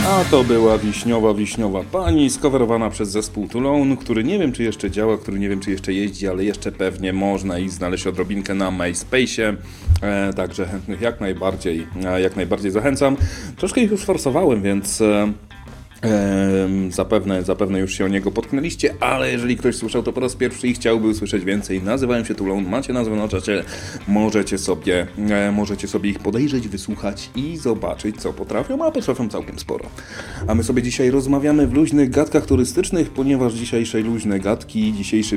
A to była Wiśniowa Pani, skowerowana przez zespół Toulon, który nie wiem czy jeszcze działa, który nie wiem czy jeszcze jeździ, ale jeszcze pewnie można i znaleźć odrobinkę na MySpace'ie, także chętnych jak najbardziej zachęcam. Troszkę ich już forsowałem, więc zapewne już się o niego potknęliście, ale jeżeli ktoś słyszał to po raz pierwszy i chciałby usłyszeć więcej, nazywają się Toulon, macie nazwę na czacie, możecie sobie ich podejrzeć, wysłuchać i zobaczyć co potrafią, a potrafią całkiem sporo. A my sobie dzisiaj rozmawiamy w luźnych gadkach turystycznych, ponieważ dzisiejsze luźne gadki, dzisiejszy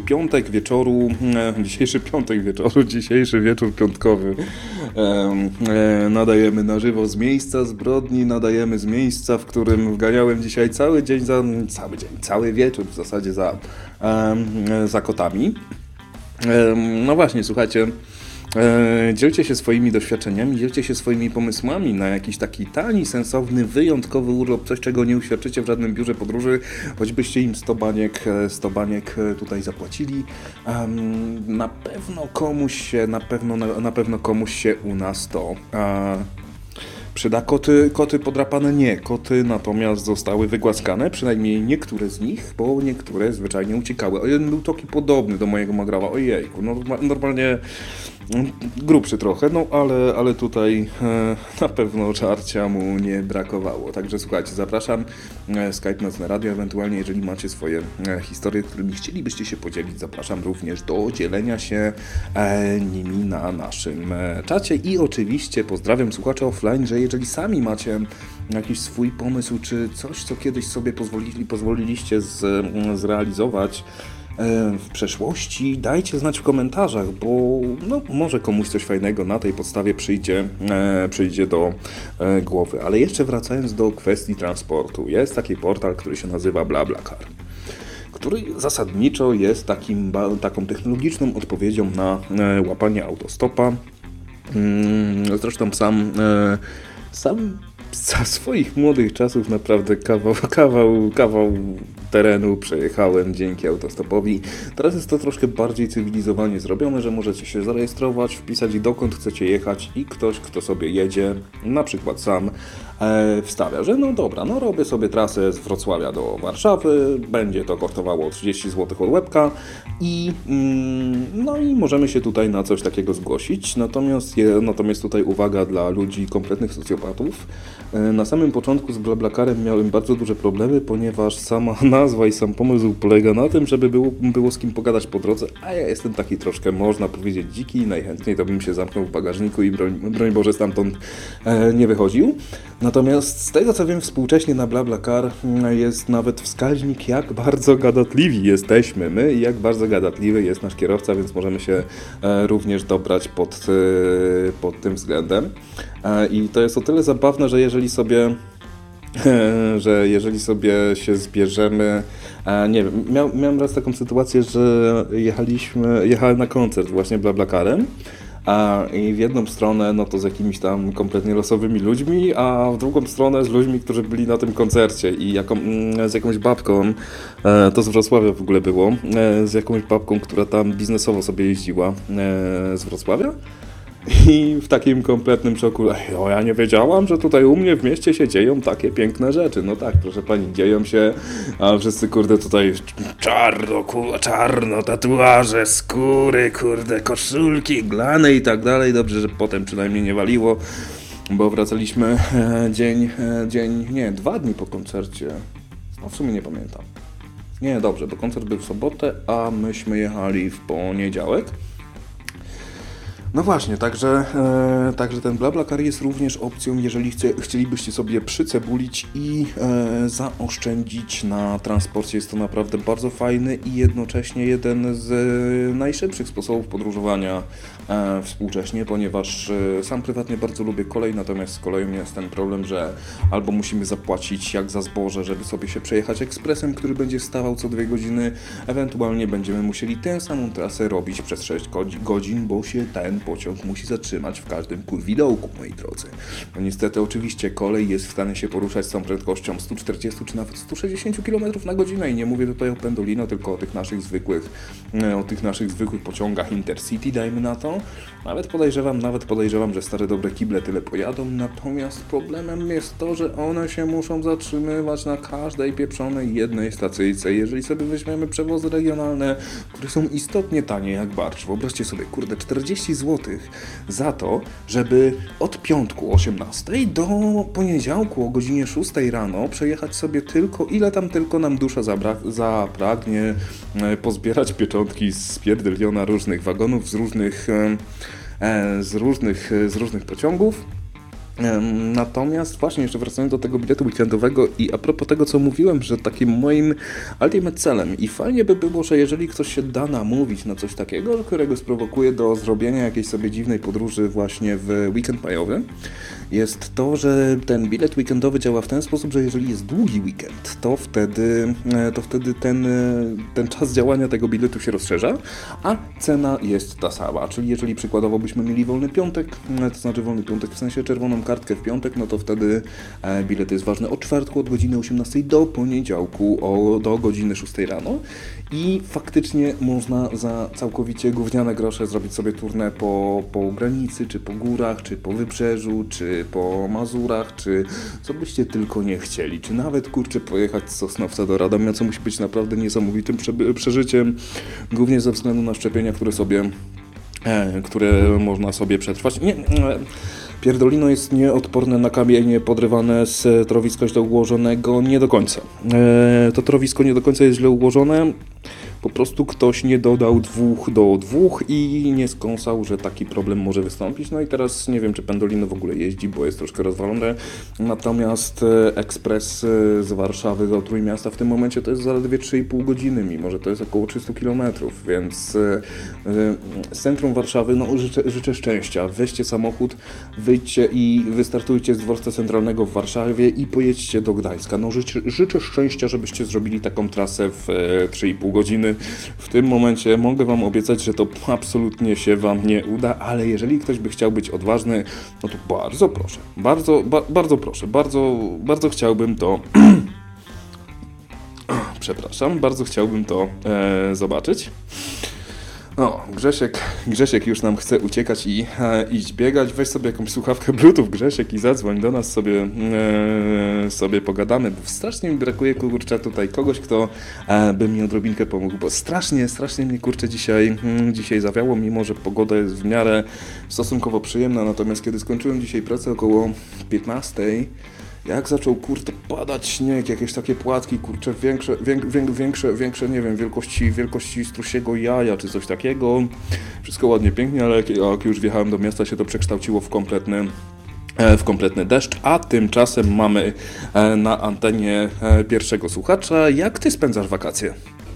wieczór piątkowy nadajemy na żywo z miejsca zbrodni, nadajemy z miejsca, w którym wganiałem dzisiaj cały wieczór w zasadzie za kotami. No właśnie, słuchajcie, dzielcie się swoimi doświadczeniami, dzielcie się swoimi pomysłami na jakiś taki tani, sensowny, wyjątkowy urlop, coś czego nie uświadczycie w żadnym biurze podróży, choćbyście im 100 baniek tutaj zapłacili. Na pewno komuś się u nas to przyda. Koty podrapane nie, koty natomiast zostały wygłaskane, przynajmniej niektóre z nich, bo niektóre zwyczajnie uciekały. Jeden był taki podobny do mojego magrawa, ojejku, normalnie grubszy trochę, no ale tutaj na pewno żarcia mu nie brakowało. Także słuchajcie, zapraszam, Skype Nocne Radio, ewentualnie jeżeli macie swoje historie, którymi chcielibyście się podzielić, zapraszam również do dzielenia się nimi na naszym czacie i oczywiście pozdrawiam słuchaczy offline, że jeżeli sami macie jakiś swój pomysł, czy coś, co kiedyś sobie pozwoliliście zrealizować w przeszłości, dajcie znać w komentarzach, bo może komuś coś fajnego na tej podstawie przyjdzie do głowy. Ale jeszcze wracając do kwestii transportu, jest taki portal, który się nazywa BlaBlaCar, który zasadniczo jest taką technologiczną odpowiedzią na łapanie autostopa. Zresztą sam za swoich młodych czasów naprawdę kawał terenu przejechałem dzięki autostopowi. Teraz jest to troszkę bardziej cywilizowanie zrobione, że możecie się zarejestrować, wpisać dokąd chcecie jechać i ktoś, kto sobie jedzie, na przykład sam, wstawia, że robię sobie trasę z Wrocławia do Warszawy, będzie to kosztowało 30 zł od łebka i możemy się tutaj na coś takiego zgłosić. Natomiast tutaj uwaga dla ludzi kompletnych socjopatów. Na samym początku z BlaBlaCarem miałem bardzo duże problemy, ponieważ sama nazwa i sam pomysł polega na tym, żeby było z kim pogadać po drodze, a ja jestem taki troszkę, można powiedzieć, dziki i najchętniej to bym się zamknął w bagażniku i broń Boże stamtąd nie wychodził. Natomiast z tego co wiem, współcześnie na BlaBlaCar jest nawet wskaźnik, jak bardzo gadatliwi jesteśmy my i jak bardzo gadatliwy jest nasz kierowca, więc możemy się również dobrać pod tym względem. I to jest o tyle zabawne, że jeżeli sobie się zbierzemy, nie wiem, miałem raz taką sytuację, że jechałem na koncert właśnie BlaBlaCarem, i w jedną stronę to z jakimiś tam kompletnie losowymi ludźmi, a w drugą stronę z ludźmi, którzy byli na tym koncercie i z jakąś babką, to z Wrocławia w ogóle było, z jakąś babką, która tam biznesowo sobie jeździła z Wrocławia. I w takim kompletnym szoku, ja nie wiedziałam, że tutaj u mnie w mieście się dzieją takie piękne rzeczy. No tak, proszę pani, dzieją się, a wszyscy tutaj czarno, tatuaże, skóry, koszulki, glane i tak dalej. Dobrze, że potem przynajmniej nie waliło, bo wracaliśmy 2 dni po koncercie. W sumie nie pamiętam. Nie, dobrze, bo koncert był w sobotę, a myśmy jechali w poniedziałek. No właśnie, także ten BlaBlaCar jest również opcją, jeżeli chcielibyście sobie przycebulić i zaoszczędzić na transporcie. Jest to naprawdę bardzo fajny i jednocześnie jeden z najszybszych sposobów podróżowania współcześnie, ponieważ sam prywatnie bardzo lubię kolej, natomiast z koleją jest ten problem, że albo musimy zapłacić jak za zboże, żeby sobie się przejechać ekspresem, który będzie wstawał co 2 godziny, ewentualnie będziemy musieli tę samą trasę robić przez 6 godzin, bo się ten pociąg musi zatrzymać w każdym kurwidołku, moi drodzy. No niestety oczywiście kolej jest w stanie się poruszać z tą prędkością 140 czy nawet 160 km na godzinę i nie mówię tutaj o Pendolino, tylko o tych naszych zwykłych pociągach Intercity, dajmy na to. Nawet podejrzewam, że stare dobre kible tyle pojadą, natomiast problemem jest to, że one się muszą zatrzymywać na każdej pieprzonej jednej stacyjce. Jeżeli sobie weźmiemy przewozy regionalne, które są istotnie tanie jak barcz, wyobraźcie sobie, 40 zł za to, żeby od piątku o 18 do poniedziałku o godzinie 6 rano przejechać sobie ile tam tylko nam dusza zapragnie, pozbierać pieczątki z pierdyliona różnych wagonów, z różnych pociągów. Natomiast właśnie jeszcze wracając do tego biletu weekendowego i a propos tego, co mówiłem, że takim moim ultimate celem i fajnie by było, że jeżeli ktoś się da namówić na coś takiego, którego sprowokuje do zrobienia jakiejś sobie dziwnej podróży właśnie w weekend majowy, jest to, że ten bilet weekendowy działa w ten sposób, że jeżeli jest długi weekend, to wtedy ten czas działania tego biletu się rozszerza, a cena jest ta sama. Czyli jeżeli przykładowo byśmy mieli wolny piątek, to znaczy wolny piątek w sensie czerwoną kartkę w piątek, no to wtedy bilet jest ważny od czwartku od godziny 18 do poniedziałku do godziny 6 rano i faktycznie można za całkowicie gówniane grosze zrobić sobie turnę po granicy, czy po górach, czy po wybrzeżu, czy po Mazurach, czy co byście tylko nie chcieli, czy nawet pojechać z Sosnowca do Radomia, co musi być naprawdę niesamowitym przeżyciem, głównie ze względu na szczepienia, które można sobie przetrwać. Pierdolino jest nieodporne na kamienie podrywane z trowiska źle ułożonego, nie do końca. To trowisko nie do końca jest źle ułożone, po prostu ktoś nie dodał 2 do 2 i nie skąsał, że taki problem może wystąpić. No i teraz nie wiem, czy Pendolino w ogóle jeździ, bo jest troszkę rozwalone. Natomiast ekspres z Warszawy do Trójmiasta w tym momencie to jest zaledwie 3,5 godziny, mimo że to jest około 300 km, więc z centrum Warszawy życzę szczęścia. Weźcie samochód, wyjdźcie i wystartujcie z dworca centralnego w Warszawie i pojedźcie do Gdańska. Życzę szczęścia, żebyście zrobili taką trasę w 3,5 godziny. W tym momencie mogę Wam obiecać, że to absolutnie się Wam nie uda, ale jeżeli ktoś by chciał być odważny, no to bardzo proszę, bardzo proszę, bardzo chciałbym to przepraszam, bardzo chciałbym to zobaczyć. Grzesiek już nam chce uciekać i iść biegać. Weź sobie jakąś słuchawkę Bluetooth, Grzesiek, i zadzwoń do nas, sobie pogadamy, bo strasznie mi brakuje, tutaj kogoś, kto by mi odrobinkę pomógł, bo strasznie mnie, dzisiaj zawiało, mimo że pogoda jest w miarę stosunkowo przyjemna, natomiast kiedy skończyłem dzisiaj pracę około 15:00, jak zaczął padać śnieg, jakieś takie płatki, większe, nie wiem, wielkości strusiego jaja, czy coś takiego. Wszystko ładnie, pięknie, ale jak już wjechałem do miasta, się to przekształciło w kompletny deszcz, a tymczasem mamy na antenie pierwszego słuchacza. Jak ty spędzasz wakacje?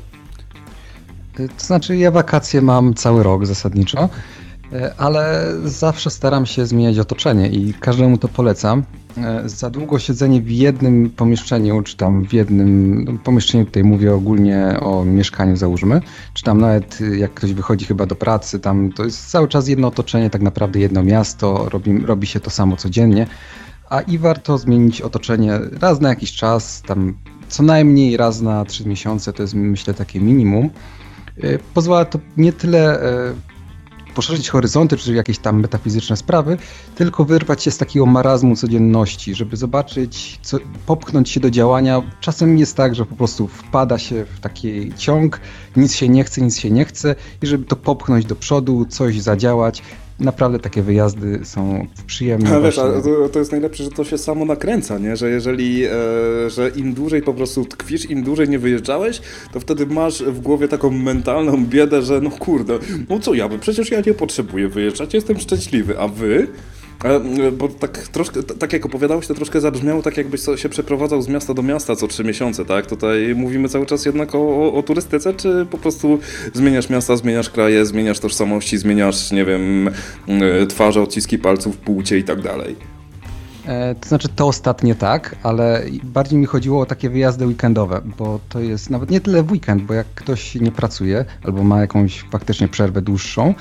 To znaczy, ja wakacje mam cały rok zasadniczo, ale zawsze staram się zmieniać otoczenie i każdemu to polecam. Za długo siedzenie w jednym pomieszczeniu, czy tam w jednym pomieszczeniu, tutaj mówię ogólnie o mieszkaniu załóżmy, czy tam nawet jak ktoś wychodzi chyba do pracy, tam to jest cały czas jedno otoczenie, tak naprawdę jedno miasto, robi się to samo codziennie, a i warto zmienić otoczenie raz na jakiś czas, tam co najmniej raz na 3 miesiące, to jest myślę takie minimum. Pozwala to nie tyle poszerzyć horyzonty, czy jakieś tam metafizyczne sprawy, tylko wyrwać się z takiego marazmu codzienności, żeby zobaczyć, popchnąć się do działania. Czasem jest tak, że po prostu wpada się w taki ciąg, nic się nie chce i żeby to popchnąć do przodu, coś zadziałać. Naprawdę takie wyjazdy są przyjemne. Wiesz, to jest najlepsze, że to się samo nakręca, nie? Że że im dłużej po prostu tkwisz, im dłużej nie wyjeżdżałeś, to wtedy masz w głowie taką mentalną biedę, że przecież ja nie potrzebuję wyjeżdżać, jestem szczęśliwy, a wy? Bo tak jak opowiadałeś, to troszkę zabrzmiało tak, jakbyś się przeprowadzał z miasta do miasta co 3 miesiące, tak? Tutaj mówimy cały czas jednak o turystyce, czy po prostu zmieniasz miasta, zmieniasz kraje, zmieniasz tożsamości, zmieniasz, nie wiem, twarze, odciski palców, płcie i tak dalej? To znaczy to ostatnie tak, ale bardziej mi chodziło o takie wyjazdy weekendowe, bo to jest nawet nie tyle w weekend, bo jak ktoś nie pracuje albo ma jakąś faktycznie przerwę dłuższą,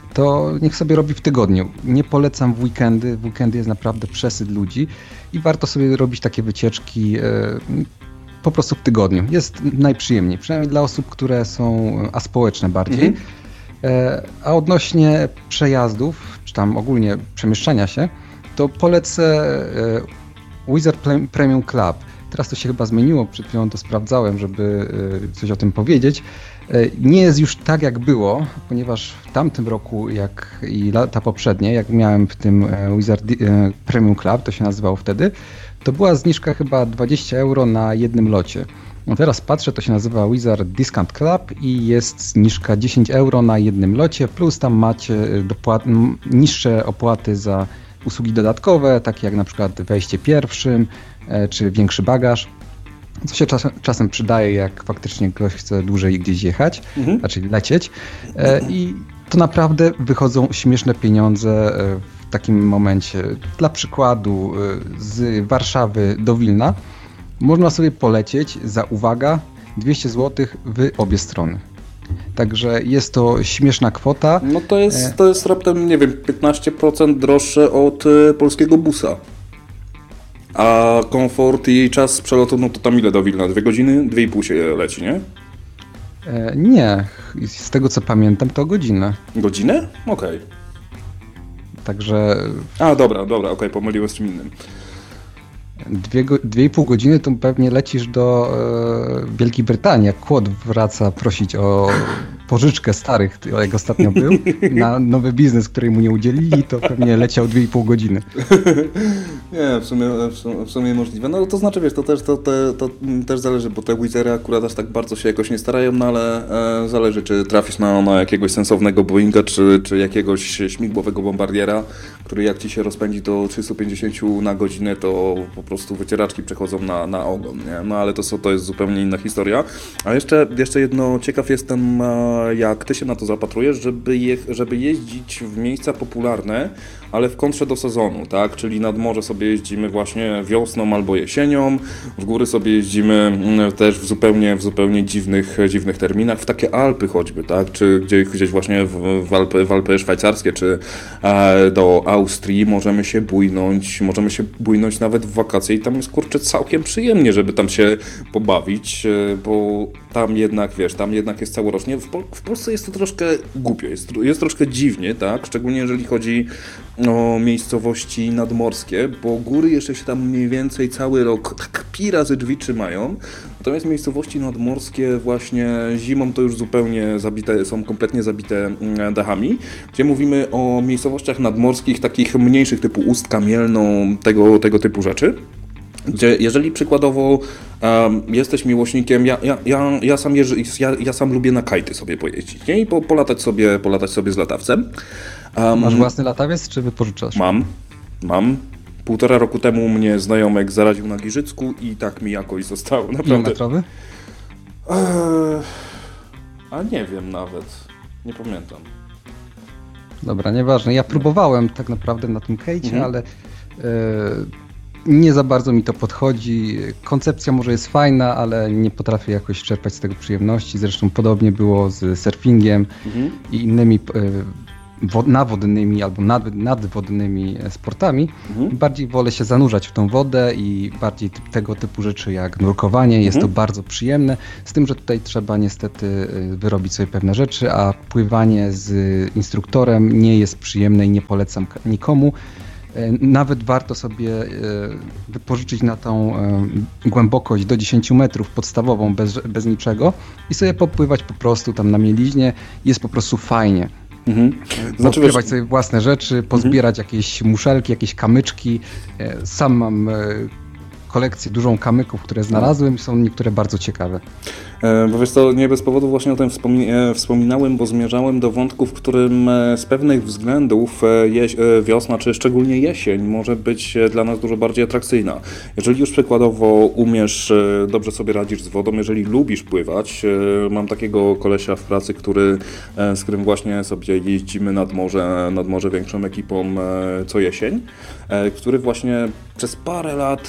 to niech sobie robi w tygodniu. Nie polecam w weekendy. W weekendy jest naprawdę przesyt ludzi i warto sobie robić takie wycieczki po prostu w tygodniu. Jest najprzyjemniej, przynajmniej dla osób, które są aspołeczne bardziej. A odnośnie przejazdów, czy tam ogólnie przemieszczania się, to polecę Wizard Premium Club. Teraz to się chyba zmieniło, przed chwilą to sprawdzałem, żeby coś o tym powiedzieć. Nie jest już tak jak było, ponieważ w tamtym roku, jak i lata poprzednie, jak miałem w tym Wizard Premium Club, to się nazywało wtedy, to była zniżka chyba 20 euro na jednym locie. No teraz patrzę, to się nazywa Wizard Discount Club i jest zniżka 10 euro na jednym locie, plus tam macie niższe opłaty za usługi dodatkowe, takie jak na przykład wejście pierwszym, czy większy bagaż, co się czasem przydaje, jak faktycznie ktoś chce dłużej gdzieś jechać, znaczy lecieć. I to naprawdę wychodzą śmieszne pieniądze w takim momencie. Dla przykładu z Warszawy do Wilna można sobie polecieć za, uwaga, 200 zł w obie strony. Także jest to śmieszna kwota. No to jest raptem, nie wiem, 15% droższe od polskiego busa. A komfort i czas przelotu, no to tam ile do Wilna? 2 godziny? 2,5 się leci, nie? Nie, z tego co pamiętam to godzinę. Godzinę? Okej. Także... A, dobra, okej, pomyliłem z czym innym. 2,5 godziny to pewnie lecisz do Wielkiej Brytanii, jak Kłod wraca prosić o pożyczkę starych, jak ostatnio był, na nowy biznes, której mu nie udzielili, to pewnie leciał 2,5 godziny. Nie, w sumie możliwe. No to znaczy, wiesz, to też zależy, bo te Wizery akurat aż tak bardzo się jakoś nie starają, no ale zależy, czy trafisz na jakiegoś sensownego Boeinga, czy jakiegoś śmigłowego bombardiera, który jak ci się rozpędzi do 350 na godzinę, to po prostu wycieraczki przechodzą na ogon, nie? No ale to jest zupełnie inna historia. A jeszcze jedno, ciekaw jestem, jak ty się na to zapatrujesz, żeby jeździć w miejsca popularne, ale w kontrze do sezonu, tak? Czyli nad morze sobie jeździmy właśnie wiosną albo jesienią, w góry sobie jeździmy też w zupełnie dziwnych terminach, w takie Alpy choćby, tak? Czy gdzieś właśnie w Alpy szwajcarskie, czy do Austrii możemy się bujnąć nawet w wakacje i tam jest, kurczę, całkiem przyjemnie, żeby tam się pobawić, bo tam jednak, wiesz, jest całorocznie. W Polsce jest to troszkę głupio, jest troszkę dziwnie, tak? Szczególnie jeżeli chodzi o miejscowości nadmorskie, bo góry jeszcze się tam mniej więcej cały rok tak pi razy drzwi trzymają, natomiast miejscowości nadmorskie właśnie zimą to już zupełnie są kompletnie zabite dachami, gdzie mówimy o miejscowościach nadmorskich, takich mniejszych typu Ustka, Mielną, tego typu rzeczy. Gdzie jeżeli przykładowo jesteś miłośnikiem, ja sam lubię na kajty sobie pojeździć, nie? I polatać sobie z latawcem. Masz własny latawiec, czy wypożyczasz? Mam. 1,5 roku temu mnie znajomek zaraził na Giżycku i tak mi jakoś zostało. Naprawdę. Kilometrowy? A nie wiem nawet. Nie pamiętam. Dobra, nieważne. Ja próbowałem tak naprawdę na tym kajcie, ale nie za bardzo mi to podchodzi. Koncepcja może jest fajna, ale nie potrafię jakoś czerpać z tego przyjemności. Zresztą podobnie było z surfingiem i innymi nawodnymi albo nadwodnymi sportami. Bardziej wolę się zanurzać w tą wodę i bardziej tego typu rzeczy jak nurkowanie. Jest to bardzo przyjemne, z tym, że tutaj trzeba niestety wyrobić sobie pewne rzeczy, a pływanie z instruktorem nie jest przyjemne i nie polecam nikomu. Nawet warto sobie wypożyczyć na tą głębokość do 10 metrów podstawową bez niczego i sobie popływać po prostu tam na mieliźnie. Jest po prostu fajnie. Odkrywać sobie własne rzeczy, pozbierać jakieś muszelki, jakieś kamyczki. Sam mam kolekcję dużą kamyków, które znalazłem, są niektóre bardzo ciekawe. Bo wiesz co, nie bez powodu właśnie o tym wspominałem, bo zmierzałem do wątku, w którym z pewnych względów wiosna, czy szczególnie jesień może być dla nas dużo bardziej atrakcyjna. Jeżeli już przykładowo umiesz, dobrze sobie radzisz z wodą, jeżeli lubisz pływać, mam takiego kolesia w pracy, z którym właśnie sobie jeździmy nad morze większą ekipą co jesień, który właśnie przez parę lat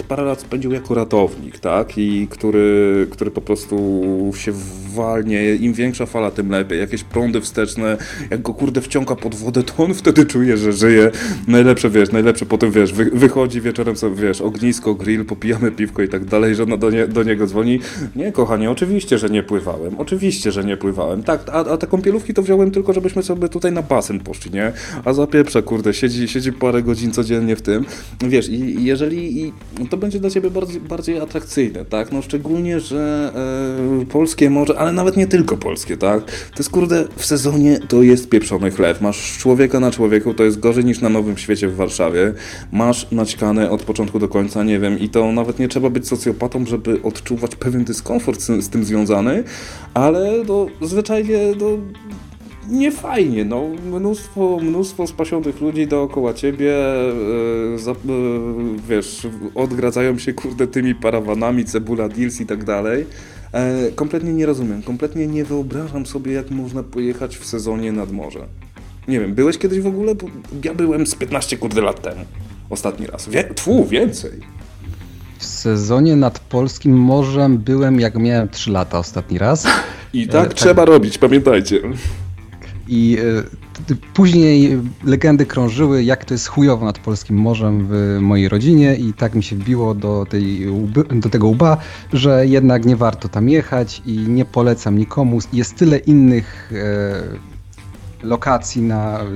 pędził jako ratownik, tak? I który po prostu się walnie, im większa fala, tym lepiej. Jakieś prądy wsteczne, jak go kurde wciąga pod wodę, to on wtedy czuje, że żyje. Najlepsze potem, wychodzi wieczorem sobie, ognisko, grill, popijamy piwko i tak dalej, żona do niego dzwoni. Nie, kochanie, oczywiście, że nie pływałem. Tak, a te kąpielówki to wziąłem tylko, żebyśmy sobie tutaj na basen poszli, nie? A za pieprza, kurde, siedzi parę godzin codziennie w tym. Wiesz, i jeżeli to będzie dla ciebie bardziej atrakcyjne, tak? No szczególnie, że polskie morze, ale nawet nie tylko polskie, tak? To jest, kurde, w sezonie to jest pieprzony chleb. Masz człowieka na człowieku, to jest gorzej niż na Nowym Świecie w Warszawie. Masz naćkane od początku do końca, nie wiem, i to nawet nie trzeba być socjopatą, żeby odczuwać pewien dyskomfort z tym związany, ale zwyczajnie nie fajnie, no mnóstwo spasionych ludzi dookoła ciebie, odgradzają się, kurde, tymi parawanami, cebula deals i tak dalej. Kompletnie nie rozumiem, kompletnie nie wyobrażam sobie, jak można pojechać w sezonie nad morze. Nie wiem, byłeś kiedyś w ogóle? Bo ja byłem z 15 kurde lat temu. Ostatni raz. Więcej. W sezonie nad polskim morzem byłem, jak miałem 3 lata ostatni raz. I tak trzeba robić, pamiętajcie. I później legendy krążyły, jak to jest chujowo nad polskim morzem w mojej rodzinie i tak mi się wbiło do tego łba, że jednak nie warto tam jechać i nie polecam nikomu. Jest tyle innych lokacji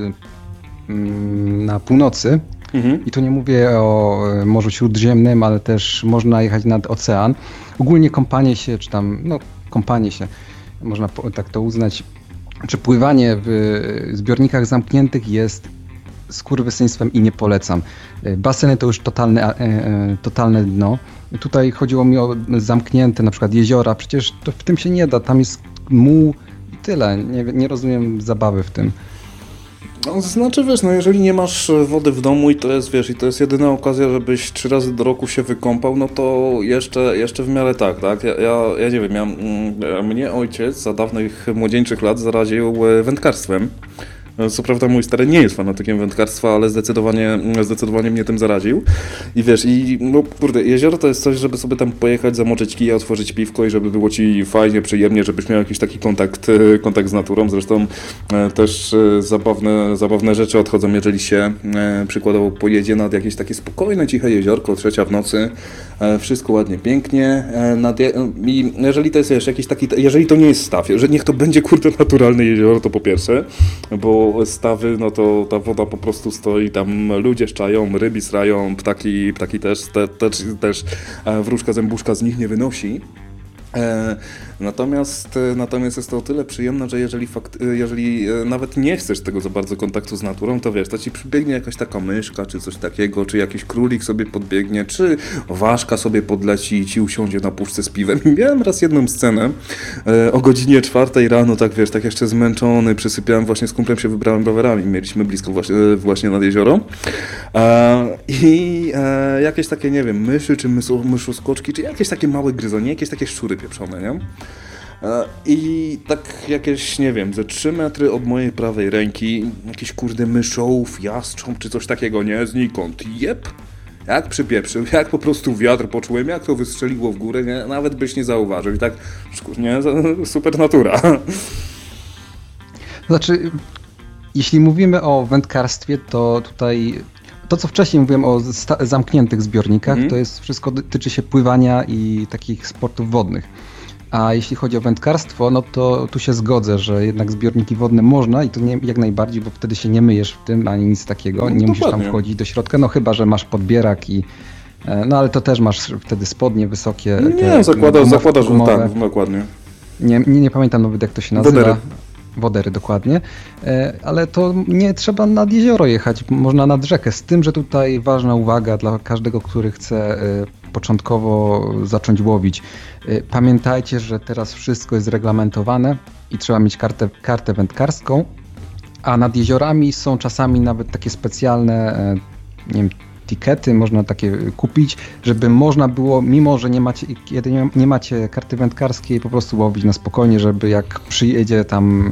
na północy. I tu nie mówię o Morzu Śródziemnym, ale też można jechać nad ocean. Ogólnie kąpanie się, czy tam, kąpanie się, można tak to uznać, czy pływanie w zbiornikach zamkniętych jest skurwysyństwem i nie polecam. Baseny to już totalne dno. Tutaj chodziło mi o zamknięte na przykład jeziora, przecież to w tym się nie da, tam jest muł i tyle. Nie rozumiem zabawy w tym. No, znaczy, jeżeli nie masz wody w domu i to jest jedyna okazja, żebyś 3 razy do roku się wykąpał, no to jeszcze w miarę tak? Ja nie wiem, mnie ojciec za dawnych młodzieńczych lat zaraził wędkarstwem. Co prawda mój stary nie jest fanatykiem wędkarstwa, ale zdecydowanie mnie tym zaraził. I jezioro to jest coś, żeby sobie tam pojechać, zamoczyć kija, otworzyć piwko i żeby było ci fajnie, przyjemnie, żebyś miał jakiś taki kontakt z naturą. Zresztą też zabawne rzeczy odchodzą, jeżeli się przykładowo pojedzie nad jakieś takie spokojne, ciche jeziorko, 3 w nocy, wszystko ładnie, pięknie. I jeżeli to jest jakiś taki, jeżeli to nie jest staw, że niech to będzie, kurde, naturalne jezioro, to po pierwsze, bo stawy, no to ta woda po prostu stoi, tam ludzie szczają, ryby srają, ptaki też wróżka zębuszka z nich nie wynosi. Natomiast jest to o tyle przyjemne, że jeżeli nawet nie chcesz tego za bardzo kontaktu z naturą, to to ci przybiegnie jakaś taka myszka, czy coś takiego, czy jakiś królik sobie podbiegnie, czy ważka sobie podleci i ci usiądzie na puszce z piwem. Miałem raz jedną scenę o godzinie 4 rano, tak jeszcze zmęczony, przysypiałem, właśnie z kumplem się wybrałem rowerami, mieliśmy blisko właśnie nad jezioro. I jakieś takie, nie wiem, myszy, czy myszoskoczki, czy jakieś takie małe gryzonie, jakieś takie szczury pieprzone, nie? I tak jakieś, nie wiem, ze 3 metry od mojej prawej ręki jakiś, kurde, myszołów, jastrząb, czy coś takiego, nie? Znikąd. Jep! Jak przypieprzył, jak po prostu wiatr poczułem, jak to wystrzeliło w górę, nie? Nawet byś nie zauważył. I tak, nie? Super natura. Znaczy, jeśli mówimy o wędkarstwie, to tutaj to, co wcześniej mówiłem o zamkniętych zbiornikach, to jest wszystko tyczy się pływania i takich sportów wodnych. A jeśli chodzi o wędkarstwo, no to tu się zgodzę, że jednak zbiorniki wodne można i to jak najbardziej, bo wtedy się nie myjesz w tym, ani nic takiego, nie musisz tam wchodzić do środka, no chyba, że masz podbierak no ale to też masz wtedy spodnie wysokie. Nie, zakładasz, że tak, dokładnie. Nie pamiętam nawet, jak to się nazywa. Wodery, dokładnie, ale to nie trzeba nad jezioro jechać, można nad rzekę, z tym, że tutaj ważna uwaga dla każdego, który chce początkowo zacząć łowić. Pamiętajcie, że teraz wszystko jest reglamentowane i trzeba mieć kartę wędkarską, a nad jeziorami są czasami nawet takie specjalne, nie wiem, tikety, można takie kupić, żeby można było, mimo że nie macie karty wędkarskiej, po prostu łowić na spokojnie, żeby jak przyjedzie tam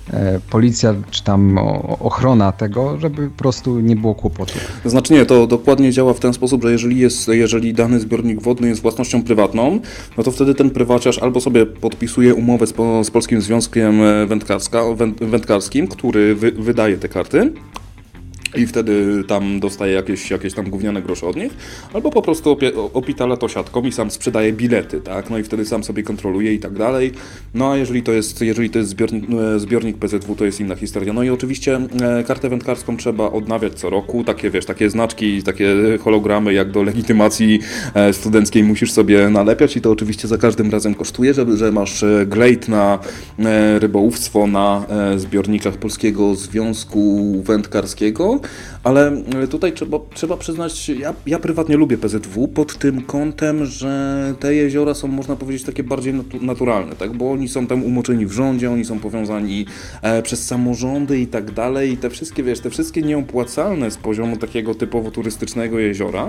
policja czy tam ochrona tego, żeby po prostu nie było kłopotu. To znaczy nie, to dokładnie działa w ten sposób, że jeżeli dany zbiornik wodny jest własnością prywatną, no to wtedy ten prywaciarz albo sobie podpisuje umowę z Polskim Związkiem Wędkarskim, który wydaje te karty, i wtedy tam dostaje jakieś tam gówniane grosze od nich, albo po prostu opitala to siatką i sam sprzedaje bilety, tak? No i wtedy sam sobie kontroluje i tak dalej. No a jeżeli to jest zbiornik PZW, to jest inna historia. No i oczywiście kartę wędkarską trzeba odnawiać co roku, takie znaczki, takie hologramy jak do legitymacji studenckiej musisz sobie nalepiać i to oczywiście za każdym razem kosztuje, że masz glejt na rybołówstwo na zbiornikach Polskiego Związku Wędkarskiego. Ale tutaj trzeba przyznać, ja prywatnie lubię PZW pod tym kątem, że te jeziora są, można powiedzieć, takie bardziej naturalne, tak? Bo oni są tam umoczeni w rządzie, oni są powiązani przez samorządy i tak dalej. I te wszystkie nieopłacalne z poziomu takiego typowo turystycznego jeziora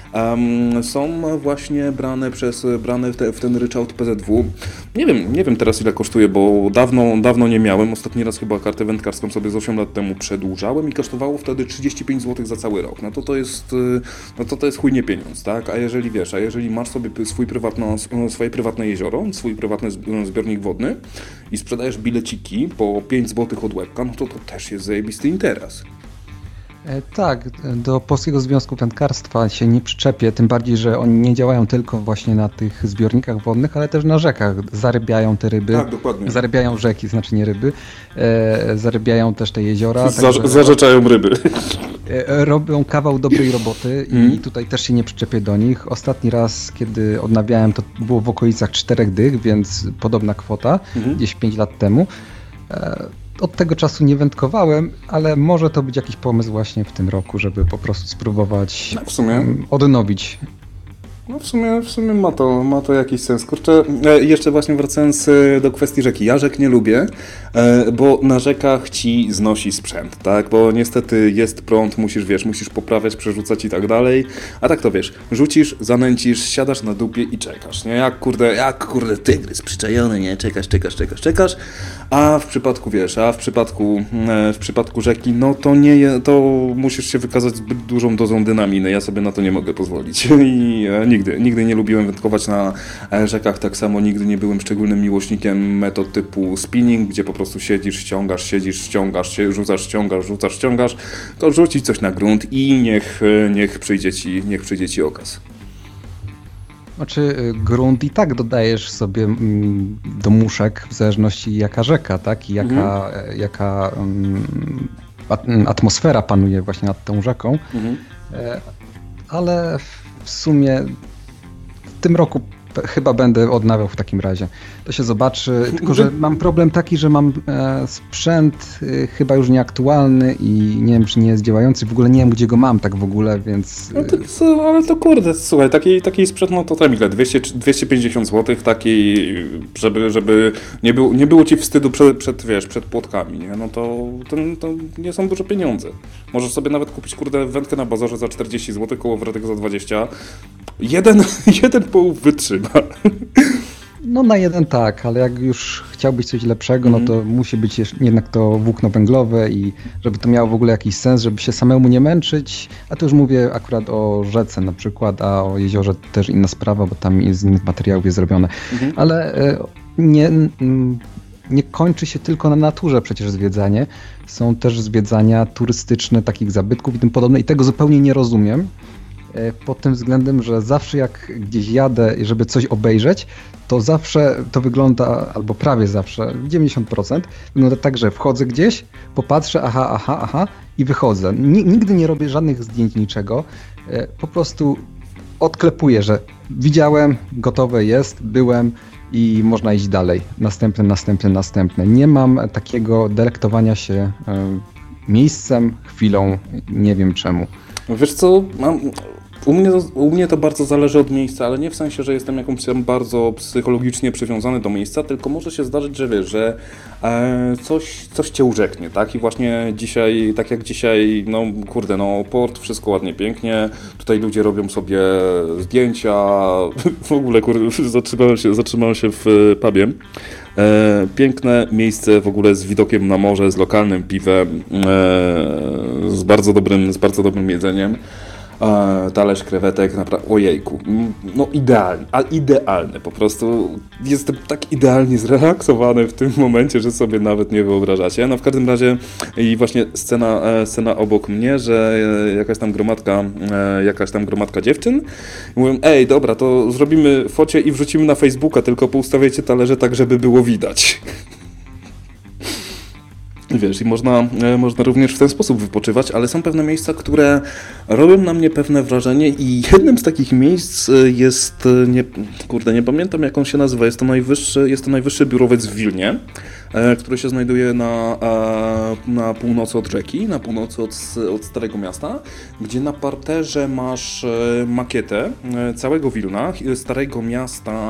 są właśnie brane w ten ryczałt PZW. Nie wiem teraz ile kosztuje, bo dawno nie miałem. Ostatni raz chyba kartę wędkarską sobie z 8 lat temu przedłużałem i kosztowało wtedy 35 zł za cały rok. No to jest chujnie pieniądz, tak? A jeżeli masz sobie swoje prywatne jezioro, swój prywatny zbiornik wodny i sprzedajesz bileciki po 5 zł od łebka, no to też jest zajebisty interes. Tak, do Polskiego Związku Wędkarstwa się nie przyczepię, tym bardziej, że oni nie działają tylko właśnie na tych zbiornikach wodnych, ale też na rzekach. Zarybiają te ryby, tak, dokładnie. Zarybiają rzeki, znaczy nie ryby, zarybiają też te jeziora. Zarzeczają ryby. Robią kawał dobrej roboty i tutaj też się nie przyczepię do nich. Ostatni raz, kiedy odnawiałem, to było w okolicach 4 dych, więc podobna kwota, gdzieś 5 lat temu. Od tego czasu nie wędkowałem, ale może to być jakiś pomysł właśnie w tym roku, żeby po prostu spróbować odnowić. No w sumie ma to jakiś sens. Kurczę, jeszcze właśnie wracając do kwestii rzeki. Ja rzek nie lubię, bo na rzekach ci znosi sprzęt, tak? Bo niestety jest prąd, musisz poprawiać, przerzucać i tak dalej. A tak to rzucisz, zanęcisz, siadasz na dupie i czekasz, nie? Jak kurde tygrys przyczajony, nie? Czekasz. A w przypadku rzeki, no to musisz się wykazać zbyt dużą dozą dynaminy. Ja sobie na to nie mogę pozwolić. I nigdy nie lubiłem wędkować na rzekach, tak samo nigdy nie byłem szczególnym miłośnikiem metod typu spinning, gdzie po prostu siedzisz, ściągasz, rzucasz, to rzucić coś na grunt i niech przyjdzie ci okaz. Znaczy grunt i tak dodajesz sobie do muszek w zależności jaka rzeka, tak? I jaka atmosfera panuje właśnie nad tą rzeką. Ale w sumie w tym roku chyba będę odnawiał w takim razie. To się zobaczy, tylko że mam problem taki, że mam sprzęt chyba już nieaktualny i nie wiem, czy nie jest działający. W ogóle nie wiem, gdzie go mam tak w ogóle, więc... No ale to kurde, słuchaj, taki sprzęt, no to tam ile? 250 zł, taki, żeby nie było ci wstydu przed płotkami, nie? No to nie są duże pieniądze. Możesz sobie nawet kupić, kurde, wędkę na bazarze za 40 zł, kołowrotek za 20. Jeden połów wytrzyma. No na jeden tak, ale jak już chciałbyś coś lepszego, no to musi być jednak to włókno węglowe i żeby to miało w ogóle jakiś sens, żeby się samemu nie męczyć, a to już mówię akurat o rzece na przykład, a o jeziorze też inna sprawa, bo tam z innych materiałów jest zrobione. Ale nie kończy się tylko na naturze przecież zwiedzanie. Są też zwiedzania turystyczne takich zabytków i tym podobne i tego zupełnie nie rozumiem. Pod tym względem, że zawsze jak gdzieś jadę, żeby coś obejrzeć, to zawsze to wygląda, albo prawie zawsze, 90% wygląda tak, że wchodzę gdzieś, popatrzę, aha i wychodzę. Nigdy nie robię żadnych zdjęć, niczego. Po prostu odklepuję, że widziałem, gotowe jest, byłem i można iść dalej. Następne. Nie mam takiego delektowania się miejscem, chwilą, nie wiem czemu. Wiesz co, U mnie to bardzo zależy od miejsca, ale nie w sensie, że jestem jakąś tam bardzo psychologicznie przywiązany do miejsca, tylko może się zdarzyć, że wiesz, że coś cię urzeknie, tak? I właśnie dzisiaj, tak jak dzisiaj, no kurde, no port, wszystko ładnie, pięknie, tutaj ludzie robią sobie zdjęcia, w ogóle kurde, zatrzymałem się w pubie. Piękne miejsce w ogóle z widokiem na morze, z lokalnym piwem, z bardzo dobrym jedzeniem. Talerz krewetek, naprawdę, ojejku, no idealne, po prostu jestem tak idealnie zrelaksowany w tym momencie, że sobie nawet nie wyobrażacie. No w każdym razie i właśnie scena obok mnie, że jakaś tam gromadka dziewczyn mówią, ej, dobra, to zrobimy focie i wrzucimy na Facebooka, tylko poustawiajcie talerze tak, żeby było widać. Wiesz, i można również w ten sposób wypoczywać, ale są pewne miejsca, które robią na mnie pewne wrażenie i jednym z takich miejsc jest, nie pamiętam jak on się nazywa, jest to najwyższy biurowiec w Wilnie, który się znajduje na północy od rzeki, na północy od Starego Miasta, gdzie na parterze masz makietę całego Wilna, Starego Miasta,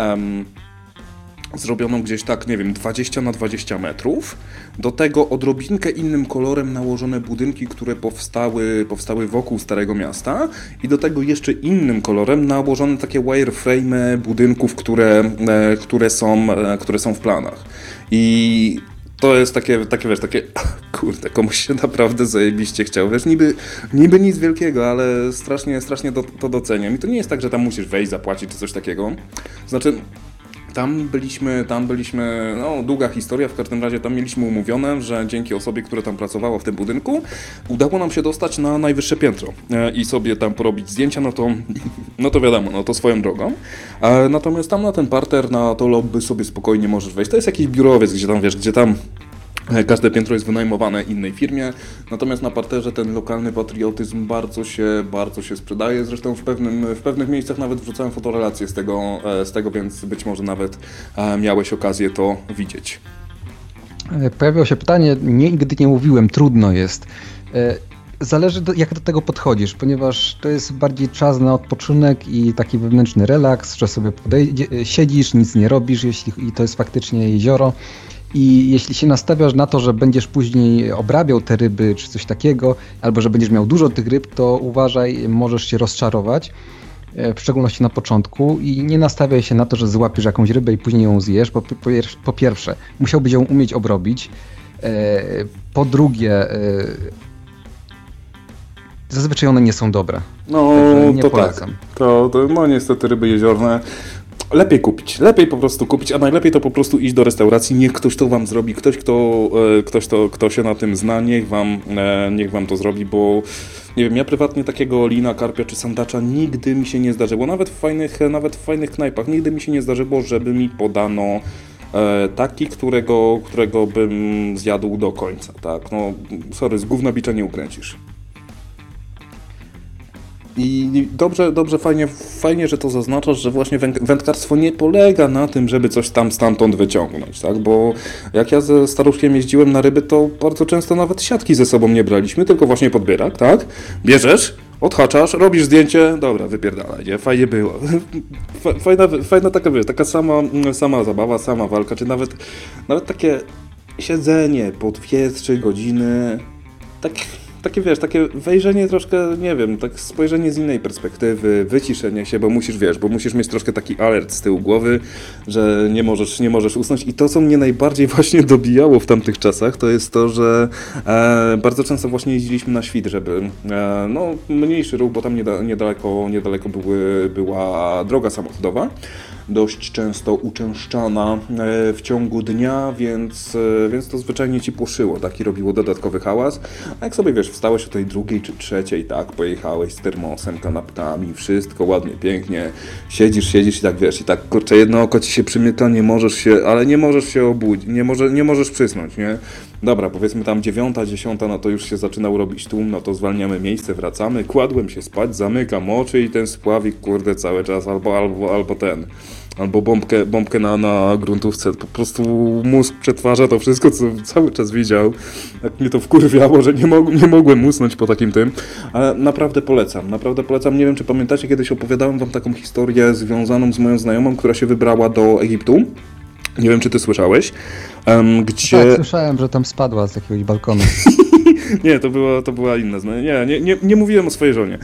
zrobioną gdzieś tak, nie wiem, 20 na 20 metrów. Do tego odrobinkę innym kolorem nałożone budynki, które powstały wokół Starego Miasta i do tego jeszcze innym kolorem nałożone takie wireframe budynków, które są w planach. I to jest takie, wiesz, kurde, komuś się naprawdę zajebiście chciał, wiesz, niby nic wielkiego, ale strasznie to doceniam. I to nie jest tak, że tam musisz wejść, zapłacić czy coś takiego. Znaczy, tam byliśmy, no długa historia, w każdym razie tam mieliśmy umówione, że dzięki osobie, która tam pracowała w tym budynku, udało nam się dostać na najwyższe piętro i sobie tam porobić zdjęcia, no to wiadomo, no to swoją drogą. Natomiast tam na ten parter, na to lobby sobie spokojnie możesz wejść. To jest jakiś biurowiec, gdzie tam każde piętro jest wynajmowane innej firmie, natomiast na parterze ten lokalny patriotyzm bardzo się sprzedaje. Zresztą w pewnych miejscach nawet wrzucałem fotorelacje z tego, więc być może nawet miałeś okazję to widzieć. Pojawiło się pytanie, nigdy nie mówiłem, trudno jest. Zależy jak do tego podchodzisz, ponieważ to jest bardziej czas na odpoczynek i taki wewnętrzny relaks, że sobie siedzisz, nic nie robisz, i to jest faktycznie jezioro. I jeśli się nastawiasz na to, że będziesz później obrabiał te ryby czy coś takiego, albo że będziesz miał dużo tych ryb, to uważaj, możesz się rozczarować, w szczególności na początku, i nie nastawiaj się na to, że złapiesz jakąś rybę i później ją zjesz. Po pierwsze, musiałbyś ją umieć obrobić. Po drugie, zazwyczaj one nie są dobre. No nie to polecam. Tak. No niestety ryby jeziorne lepiej po prostu kupić, a najlepiej to po prostu iść do restauracji, niech ktoś to wam zrobi, kto się na tym zna, niech wam to zrobi, bo nie wiem, ja prywatnie takiego lina, karpia czy sandacza nigdy mi się nie zdarzyło, nawet w fajnych knajpach, nigdy mi się nie zdarzyło, żeby mi podano taki, którego bym zjadł do końca, tak, no sorry, z gówna bicza nie ukręcisz. I dobrze, fajnie, że to zaznaczasz, że właśnie wędkarstwo nie polega na tym, żeby coś tam stamtąd wyciągnąć, tak? Bo jak ja ze staruszkiem jeździłem na ryby, to bardzo często nawet siatki ze sobą nie braliśmy, tylko właśnie podbierak, tak? Bierzesz, odhaczasz, robisz zdjęcie, dobra, wypierdalaj, nie? Fajnie było. Fajna taka, wiesz, taka sama zabawa, sama walka, czy nawet takie siedzenie po 2-3 godziny, takie wiesz, takie wejrzenie troszkę, nie wiem, tak spojrzenie z innej perspektywy, wyciszenie się, bo musisz mieć troszkę taki alert z tyłu głowy, że nie możesz usnąć. I to, co mnie najbardziej właśnie dobijało w tamtych czasach, to jest to, że bardzo często właśnie jeździliśmy na świt, żeby mniejszy ruch, bo tam niedaleko była droga samochodowa, dość często uczęszczana w ciągu dnia, więc to zwyczajnie ci płoszyło, tak, i robiło dodatkowy hałas. A jak sobie, wiesz, wstałeś o tej 2 czy 3, tak, pojechałeś z termosem, kanapkami, wszystko ładnie, pięknie, siedzisz i tak, wiesz, i tak, kurczę, jedno oko ci się przymyka, nie możesz się obudzić, nie możesz przysnąć, nie? Dobra, powiedzmy tam 9, 10, no to już się zaczynał robić tłum, no to zwalniamy miejsce, wracamy, kładłem się spać, zamykam oczy i ten spławik, kurde, cały czas, albo bombkę na gruntówce, po prostu mózg przetwarza to wszystko, co cały czas widział. Jak mnie to wkurwiało, że nie mogłem usnąć po takim tym, ale naprawdę polecam, nie wiem, czy pamiętacie, kiedyś opowiadałem wam taką historię związaną z moją znajomą, która się wybrała do Egiptu. Nie wiem, czy ty słyszałeś, gdzie... Tak, słyszałem, że tam spadła z jakiegoś balkonu. Nie, to była inna. Nie mówiłem o swojej żonie.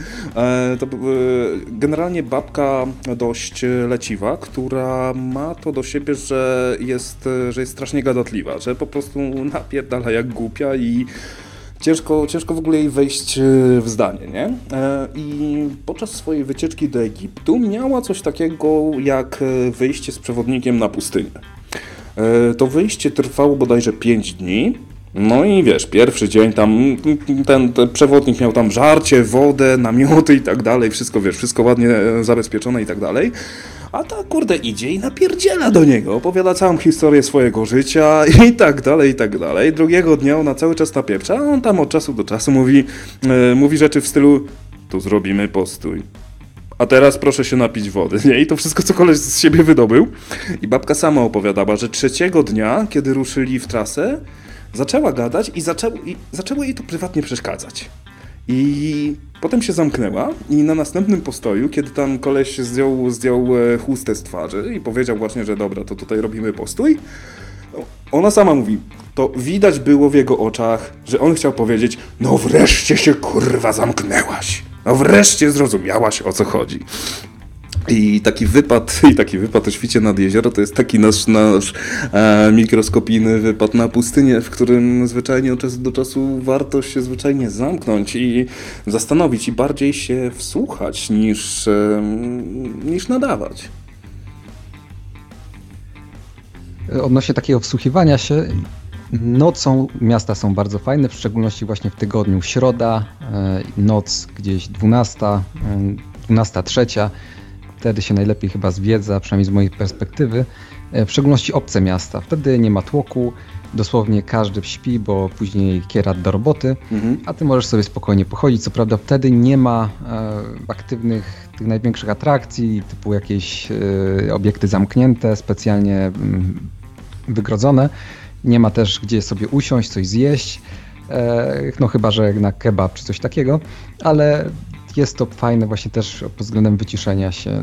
Generalnie babka dość leciwa, która ma to do siebie, że jest strasznie gadatliwa, że po prostu napierdala jak głupia i ciężko w ogóle jej wejść w zdanie, nie? I podczas swojej wycieczki do Egiptu miała coś takiego jak wyjście z przewodnikiem na pustynię. To wyjście trwało bodajże 5 dni. No i wiesz, pierwszy dzień tam ten przewodnik miał tam żarcie, wodę, namioty i tak dalej, wszystko ładnie zabezpieczone i tak dalej. A ta kurde idzie i napierdziela do niego, opowiada całą historię swojego życia i tak dalej. Drugiego dnia ona cały czas napieprza, a on tam od czasu do czasu mówi rzeczy w stylu: tu zrobimy postój. A teraz proszę się napić wody, nie? I to wszystko, co koleś z siebie wydobył. I babka sama opowiadała, że trzeciego dnia, kiedy ruszyli w trasę, zaczęła gadać i zaczęło jej to prywatnie przeszkadzać. I potem się zamknęła i na następnym postoju, kiedy tam koleś zdjął chustę z twarzy i powiedział właśnie, że dobra, to tutaj robimy postój, ona sama mówi, to widać było w jego oczach, że on chciał powiedzieć: no wreszcie się kurwa zamknęłaś. No wreszcie zrozumiałaś, o co chodzi. I taki wypad o świcie nad jezioro to jest taki nasz mikroskopijny wypad na pustynię, w którym zwyczajnie od czasu do czasu warto się zwyczajnie zamknąć i zastanowić i bardziej się wsłuchać niż nadawać. Odnośnie takiego wsłuchiwania się, nocą miasta są bardzo fajne, w szczególności właśnie w tygodniu. Środa, noc gdzieś 12, 3. Wtedy się najlepiej chyba zwiedza, przynajmniej z mojej perspektywy. W szczególności obce miasta. Wtedy nie ma tłoku, dosłownie każdy śpi, bo później kierat do roboty, a ty możesz sobie spokojnie pochodzić. Co prawda wtedy nie ma aktywnych tych największych atrakcji, typu jakieś obiekty zamknięte, specjalnie wygrodzone. Nie ma też gdzie sobie usiąść, coś zjeść, no chyba że na kebab czy coś takiego, ale jest to fajne właśnie też pod względem wyciszenia się.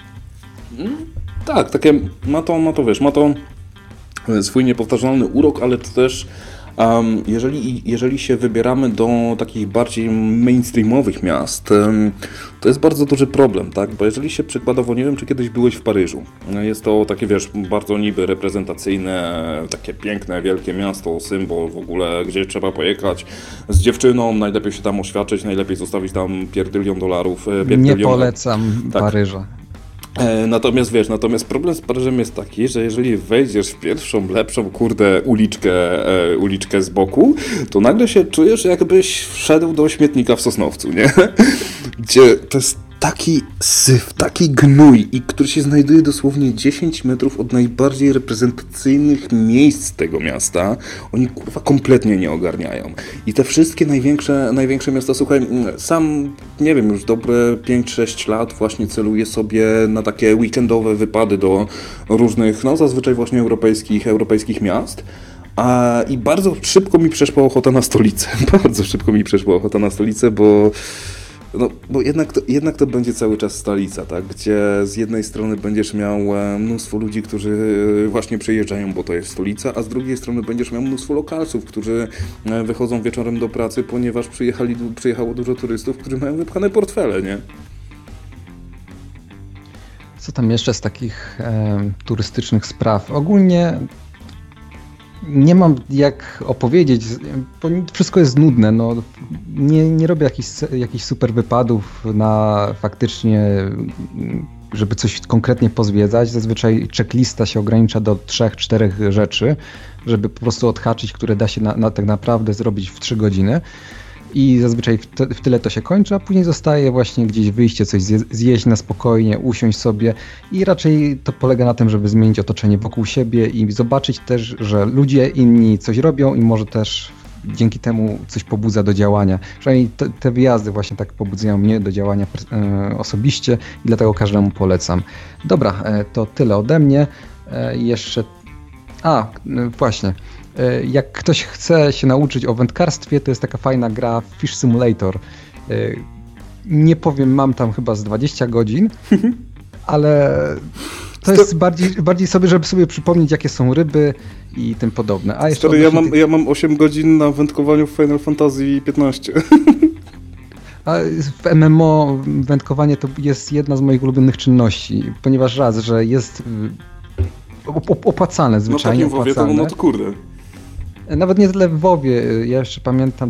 Tak, takie ma to swój niepowtarzalny urok, ale to też jeżeli się wybieramy do takich bardziej mainstreamowych miast, to jest bardzo duży problem, tak? Bo jeżeli się przykładowo, nie wiem, czy kiedyś byłeś w Paryżu, jest to takie, wiesz, bardzo niby reprezentacyjne, takie piękne, wielkie miasto, symbol w ogóle, gdzie trzeba pojechać z dziewczyną, najlepiej się tam oświadczyć, najlepiej zostawić tam $1 dolarów. Nie polecam Paryża. Natomiast problem z Paryżem jest taki, że jeżeli wejdziesz w pierwszą, lepszą, uliczkę z boku, to nagle się czujesz, jakbyś wszedł do śmietnika w Sosnowcu, nie? Gdzie to jest taki syf, taki gnój, i który się znajduje dosłownie 10 metrów od najbardziej reprezentacyjnych miejsc tego miasta. Oni kurwa kompletnie nie ogarniają. I te wszystkie największe miasta, słuchaj, sam, nie wiem, już dobre 5-6 lat właśnie celuję sobie na takie weekendowe wypady do różnych, no zazwyczaj właśnie europejskich miast. I bardzo szybko mi przeszła ochota na stolicę. Bo jednak to będzie cały czas stolica, tak? Gdzie z jednej strony będziesz miał mnóstwo ludzi, którzy właśnie przyjeżdżają, bo to jest stolica, a z drugiej strony będziesz miał mnóstwo lokalsów, którzy wychodzą wieczorem do pracy, ponieważ przyjechało dużo turystów, którzy mają wypchane portfele, nie? Co tam jeszcze z takich turystycznych spraw? Ogólnie nie mam jak opowiedzieć, bo wszystko jest nudne. No, nie robię jakichś super wypadów na faktycznie, żeby coś konkretnie pozwiedzać. Zazwyczaj checklista się ogranicza do 3-4 rzeczy, żeby po prostu odhaczyć, które da się tak naprawdę zrobić w 3 godziny. i zazwyczaj w tyle to się kończy, a później zostaje właśnie gdzieś wyjście, coś zjeść na spokojnie, usiąść sobie i raczej to polega na tym, żeby zmienić otoczenie wokół siebie i zobaczyć też, że ludzie inni coś robią i może też dzięki temu coś pobudza do działania. Przynajmniej te wyjazdy właśnie tak pobudzają mnie do działania osobiście i dlatego każdemu polecam. Dobra, to tyle ode mnie. Jeszcze... właśnie. Jak ktoś chce się nauczyć o wędkarstwie, to jest taka fajna gra Fish Simulator. Nie powiem, mam tam chyba z 20 godzin, ale to jest bardziej sobie, żeby sobie przypomnieć, jakie są ryby i tym podobne. A jeszcze ja mam 8 godzin na wędkowaniu w Final Fantasy 15. A w MMO wędkowanie to jest jedna z moich ulubionych czynności, ponieważ że jest opłacalne zwyczajnie. No takim WoWie, no to kurde. Nawet nie tyle w WoWie, ja jeszcze pamiętam,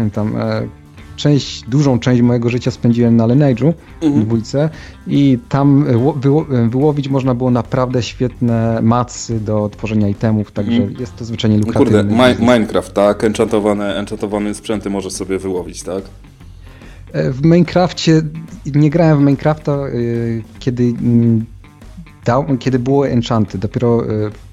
dużą część mojego życia spędziłem na Lineage'u w dwójce i tam wyłowić można było naprawdę świetne macy do tworzenia itemów, także jest to zwyczajnie lukratywne. Kurde, Minecraft, tak? Enchantowane sprzęty możesz sobie wyłowić, tak? W Minecrafcie, nie grałem w Minecrafta, kiedy było enchanty, dopiero,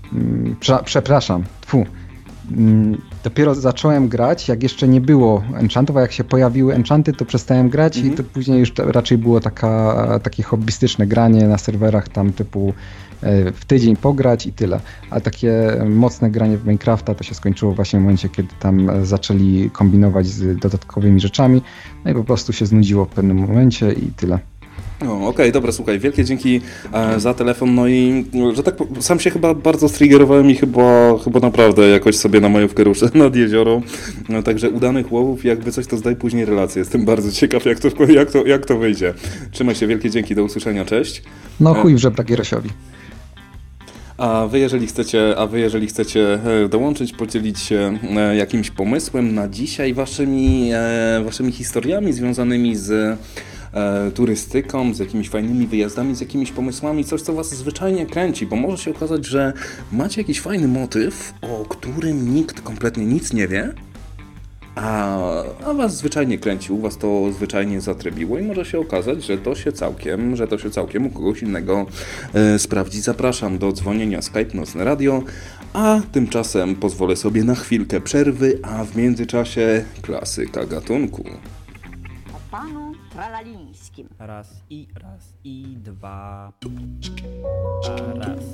dopiero zacząłem grać, jak jeszcze nie było enchantów, a jak się pojawiły enchanty, to przestałem grać i to później już raczej było takie hobbystyczne granie na serwerach tam typu w tydzień pograć i tyle. A takie mocne granie w Minecrafta to się skończyło właśnie w momencie, kiedy tam zaczęli kombinować z dodatkowymi rzeczami, no i po prostu się znudziło w pewnym momencie i tyle. Okej, dobra, słuchaj, wielkie dzięki za telefon, no i że tak sam się chyba bardzo striggerowałem i chyba naprawdę jakoś sobie na majówkę ruszę nad jezioro, no, także udanych łowów, jakby coś to zdaj później relacje, jestem bardzo ciekaw jak to wyjdzie. Trzymaj się, wielkie dzięki, do usłyszenia, cześć. No chuj w żebra Gierosiowi. A wy jeżeli chcecie dołączyć, podzielić się jakimś pomysłem na dzisiaj, waszymi historiami związanymi z turystyką, z jakimiś fajnymi wyjazdami, z jakimiś pomysłami, coś co was zwyczajnie kręci, bo może się okazać, że macie jakiś fajny motyw, o którym nikt kompletnie nic nie wie, a was zwyczajnie kręci, u was to zwyczajnie zatrybiło i może się okazać, że to się całkiem u kogoś innego sprawdzi. Zapraszam do dzwonienia Skype Nocne Radio, a tymczasem pozwolę sobie na chwilkę przerwy, a w międzyczasie klasyka gatunku. O panu Tralalińskim. Raz i dwa. A raz